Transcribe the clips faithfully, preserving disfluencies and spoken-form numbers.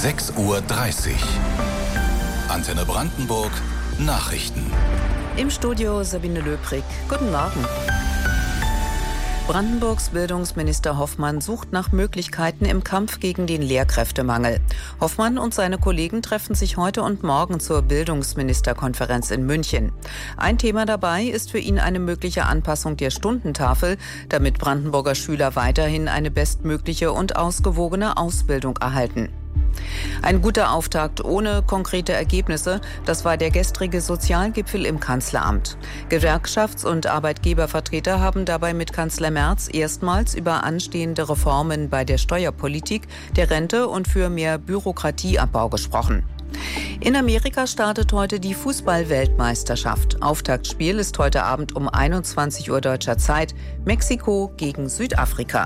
sechs Uhr dreißig. Antenne Brandenburg, Nachrichten. Im Studio Sabine Löbrig. Guten Morgen. Brandenburgs Bildungsminister Hoffmann sucht nach Möglichkeiten im Kampf gegen den Lehrkräftemangel. Hoffmann und seine Kollegen treffen sich heute und morgen zur Bildungsministerkonferenz in München. Ein Thema dabei ist für ihn eine mögliche Anpassung der Stundentafel, damit Brandenburger Schüler weiterhin eine bestmögliche und ausgewogene Ausbildung erhalten. Ein guter Auftakt ohne konkrete Ergebnisse, das war der gestrige Sozialgipfel im Kanzleramt. Gewerkschafts- und Arbeitgebervertreter haben dabei mit Kanzler Merz erstmals über anstehende Reformen bei der Steuerpolitik, der Rente und für mehr Bürokratieabbau gesprochen. In Amerika startet heute die Fußball-Weltmeisterschaft. Auftaktspiel ist heute Abend um einundzwanzig Uhr deutscher Zeit. Mexiko gegen Südafrika.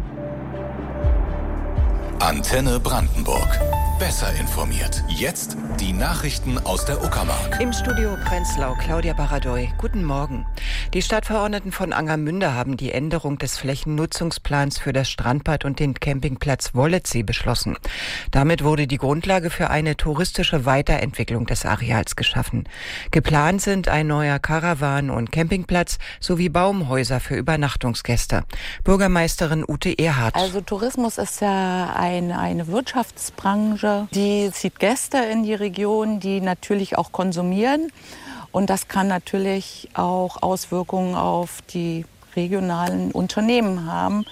Antenne Brandenburg. Besser informiert. Jetzt die Nachrichten aus der Uckermark. Im Studio Prenzlau, Claudia Baradoy. Guten Morgen. Die Stadtverordneten von Angermünde haben die Änderung des Flächennutzungsplans für das Strandbad und den Campingplatz Wolletsee beschlossen. Damit wurde die Grundlage für eine touristische Weiterentwicklung des Areals geschaffen. Geplant sind ein neuer Karawan- und Campingplatz sowie Baumhäuser für Übernachtungsgäste. Bürgermeisterin Ute Erhardt. Also Tourismus ist ja eine, eine Wirtschaftsbranche, die zieht Gäste in die Region, die natürlich auch konsumieren. Und das kann natürlich auch Auswirkungen auf die regionalen Unternehmen haben,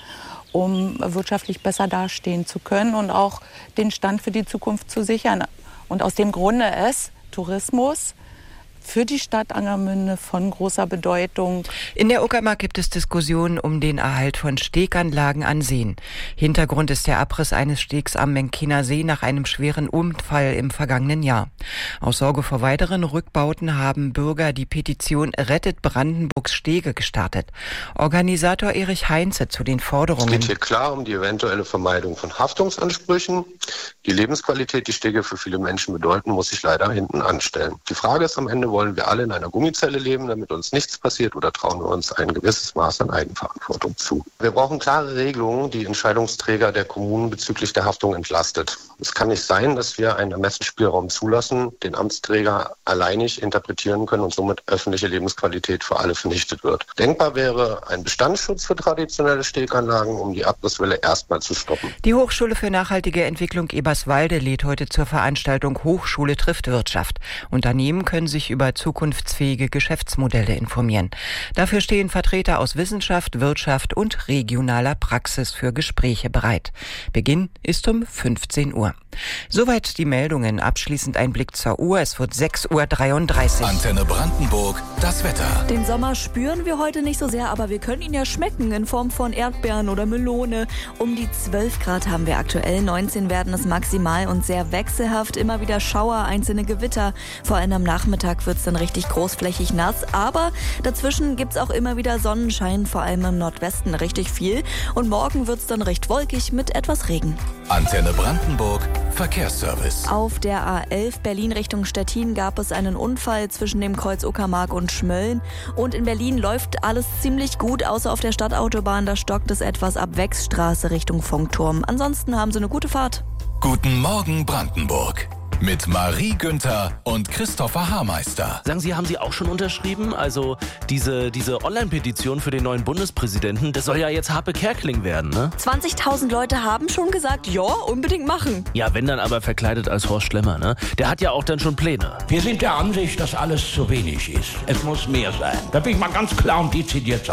um wirtschaftlich besser dastehen zu können und auch den Stand für die Zukunft zu sichern. Und aus dem Grunde ist Tourismus für die Stadt Angermünde von großer Bedeutung. In der Uckermark gibt es Diskussionen um den Erhalt von Steganlagen an Seen. Hintergrund ist der Abriss eines Stegs am Menkiner See nach einem schweren Unfall im vergangenen Jahr. Aus Sorge vor weiteren Rückbauten haben Bürger die Petition Rettet Brandenburgs Stege gestartet. Organisator Erich Heinze zu den Forderungen. Es geht hier klar um die eventuelle Vermeidung von Haftungsansprüchen. Die Lebensqualität, die Stege für viele Menschen bedeuten, muss sich leider hinten anstellen. Die Frage ist am Ende, wollen wir alle in einer Gummizelle leben, damit uns nichts passiert, oder trauen wir uns ein gewisses Maß an Eigenverantwortung zu? Wir brauchen klare Regelungen, die Entscheidungsträger der Kommunen bezüglich der Haftung entlastet. Es kann nicht sein, dass wir einen Ermessensspielraum zulassen, den Amtsträger alleinig interpretieren können und somit öffentliche Lebensqualität für alle vernichtet wird. Denkbar wäre ein Bestandsschutz für traditionelle Steganlagen, um die Abrisswelle erstmal zu stoppen. Die Hochschule für nachhaltige Entwicklung Eberswalde lädt heute zur Veranstaltung Hochschule trifft Wirtschaft. Unternehmen können sich über zukunftsfähige Geschäftsmodelle informieren. Dafür stehen Vertreter aus Wissenschaft, Wirtschaft und regionaler Praxis für Gespräche bereit. Beginn ist um fünfzehn Uhr. Soweit die Meldungen. Abschließend ein Blick zur Uhr. Es wird sechs Uhr dreiunddreißig. Antenne Brandenburg, das Wetter. Den Sommer spüren wir heute nicht so sehr, aber wir können ihn ja schmecken in Form von Erdbeeren oder Melone. Um die zwölf Grad haben wir aktuell, neunzehn werden es maximal und sehr wechselhaft. Immer wieder Schauer, einzelne Gewitter. Vor allem am Nachmittag wird es dann richtig großflächig nass, aber dazwischen gibt es auch immer wieder Sonnenschein, vor allem im Nordwesten richtig viel. Und morgen wird es dann recht wolkig mit etwas Regen. Antenne Brandenburg, Verkehrsservice. Auf der A elf Berlin Richtung Stettin gab es einen Unfall zwischen dem Kreuz Uckermark und Schmölln. Und in Berlin läuft alles ziemlich gut, außer auf der Stadtautobahn. Da stockt es etwas ab Wechsstraße Richtung Funkturm. Ansonsten haben Sie eine gute Fahrt. Guten Morgen Brandenburg. Mit Marie Günther und Christopher Haarmeister. Sagen Sie, haben Sie auch schon unterschrieben? Also diese, diese Online-Petition für den neuen Bundespräsidenten, das soll ja jetzt Harpe Kerkeling werden, ne? zwanzigtausend Leute haben schon gesagt, ja, unbedingt machen. Ja, wenn dann aber verkleidet als Horst Schlemmer, ne? Der hat ja auch dann schon Pläne. Wir sind der Ansicht, dass alles zu wenig ist. Es muss mehr sein. Da bin ich mal ganz klar und dezidiert sagen.